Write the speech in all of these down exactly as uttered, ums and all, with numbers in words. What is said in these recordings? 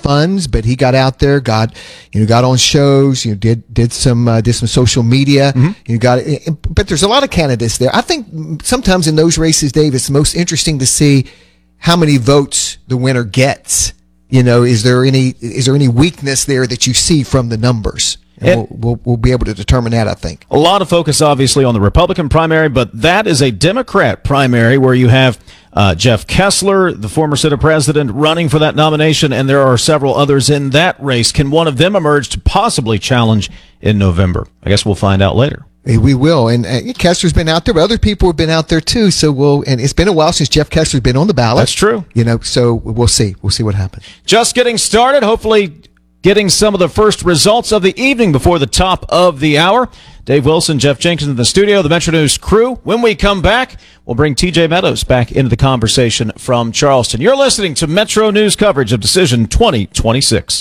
funds, but he got out there, got you know, got on shows, you know, did did some uh, did some social media. Mm-hmm. You got, but there's a lot of candidates there. I think sometimes in those races, Dave, it's most interesting to see how many votes the winner gets. You know, is there any is there any weakness there that you see from the numbers? And we'll, we'll, we'll be able to determine that, I think. A lot of focus, obviously, on the Republican primary, but that is a Democrat primary where you have uh, Jeff Kessler, the former Senate president, running for that nomination, and there are several others in that race. Can one of them emerge to possibly challenge in November? I guess we'll find out later. We will, and uh, Kessler's been out there, but other people have been out there too. So we'll, and it's been a while since Jeff Kessler's been on the ballot. That's true. You know, so we'll see. We'll see what happens. Just getting started. Hopefully, getting some of the first results of the evening before the top of the hour. Dave Wilson, Jeff Jenkins in the studio, the Metro News crew. When we come back, we'll bring T J Meadows back into the conversation from Charleston. You're listening to Metro News coverage of Decision twenty twenty-six.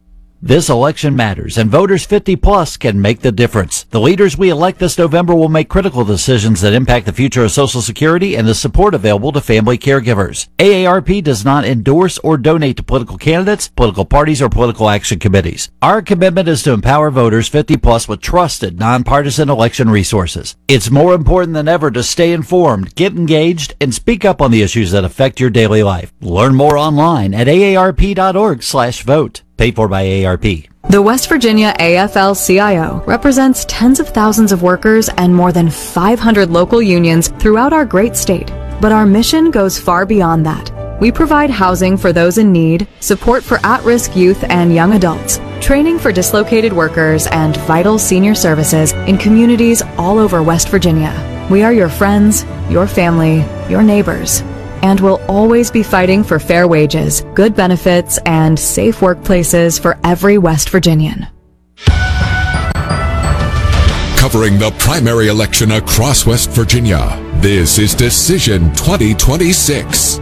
This election matters, and voters fifty plus can make the difference. The leaders we elect this November will make critical decisions that impact the future of Social Security and the support available to family caregivers. A A R P does not endorse or donate to political candidates, political parties, or political action committees. Our commitment is to empower voters fifty plus with trusted, nonpartisan election resources. It's more important than ever to stay informed, get engaged, and speak up on the issues that affect your daily life. Learn more online at A A R P dot org slash vote. Paid for by A A R P. The West Virginia A F L C I O represents tens of thousands of workers and more than five hundred local unions throughout our great state. But our mission goes far beyond that. We provide housing for those in need, support for at-risk youth and young adults, training for dislocated workers, and vital senior services in communities all over West Virginia. We are your friends, your family, your neighbors. And we'll always be fighting for fair wages, good benefits, and safe workplaces for every West Virginian. Covering the primary election across West Virginia, this is Decision twenty twenty-six.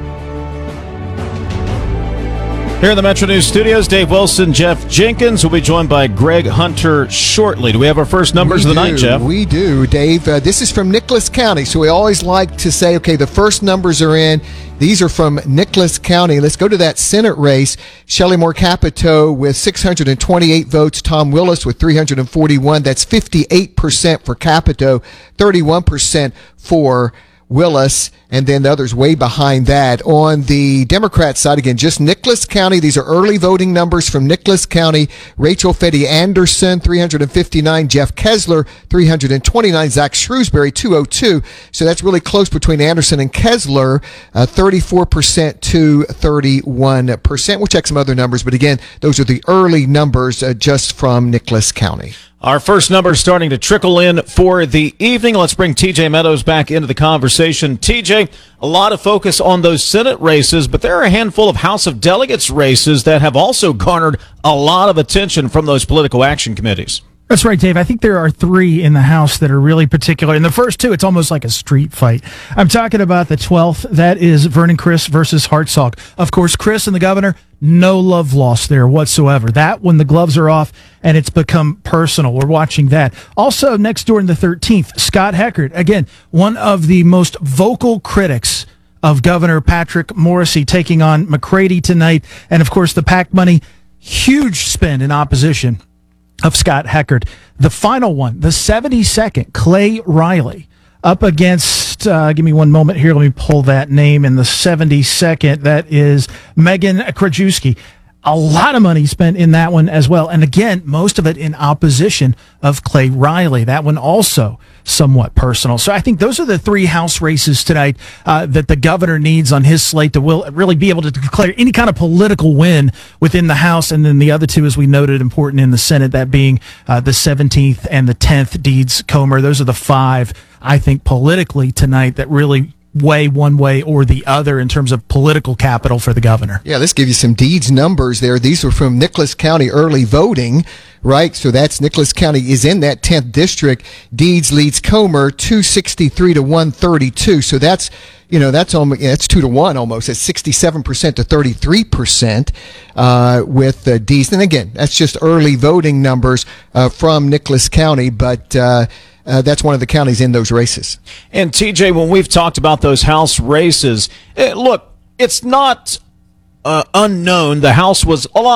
Here in the Metro News studios, Dave Wilson, Jeff Jenkins will be joined by Greg Hunter shortly. Do we have our first numbers we of the do, night, Jeff? We do, Dave. Uh, this is from Nicholas County, so we always like to say, okay, the first numbers are in. These are from Nicholas County. Let's go to that Senate race. Shelley Moore Capito with six hundred twenty-eight votes. Tom Willis with three hundred forty-one. That's fifty-eight percent for Capito, thirty-one percent for Willis, and then the others way behind that. On the Democrat side, again, just Nicholas County. These are early voting numbers from Nicholas County. Rachel Fetty Anderson, three hundred fifty-nine. Jeff Kessler, three hundred twenty-nine. Zach Shrewsbury, two hundred two. So that's really close between Anderson and Kessler, uh, thirty-four percent to thirty-one percent. We'll check some other numbers, but again, those are the early numbers uh, just from Nicholas County. Our first number is starting to trickle in for the evening. Let's bring T J Meadows back into the conversation. T J, a lot of focus on those Senate races, but there are a handful of House of Delegates races that have also garnered a lot of attention from those political action committees. That's right, Dave. I think there are three in the House that are really particular. In the first two, it's almost like a street fight. I'm talking about the twelfth. That is Vernon Criss versus Hartzog. Of course, Criss and the governor, no love lost there whatsoever. That when the gloves are off and it's become personal. We're watching that. Also, next door in the thirteenth, Scott Heckert. Again, one of the most vocal critics of Governor Patrick Morrisey taking on McCready tonight. And, of course, the PAC money, huge spend in opposition of Scott Heckert. The final one, the seventy-second, Clay Riley up against, uh, give me one moment here, let me pull that name in the seventy-second. That is Megan Krajewski. A lot of money spent in that one as well. And again, most of it in opposition of Clay Riley. That one also somewhat personal. So I think those are the three House races tonight uh, that the governor needs on his slate to will really be able to declare any kind of political win within the House. And then the other two, as we noted, important in the Senate, that being uh, the seventeenth and the tenth, Deeds Comer. Those are the five, I think, politically tonight that really way one way or the other in terms of political capital for the governor. Yeah, let's give you some Deeds numbers there. These are from Nicholas County early voting, right? So that's Nicholas County is in that tenth district. Deeds leads Comer two sixty-three to one thirty-two. So that's, you know, that's almost, that's two to one almost. It's sixty-seven percent to thirty-three percent uh, with uh, Deeds. And again, that's just early voting numbers uh, from Nicholas County, but uh, Uh, that's one of the counties in those races. And T J, when we've talked about those House races, eh, look, it's not uh, unknown. The House was a lot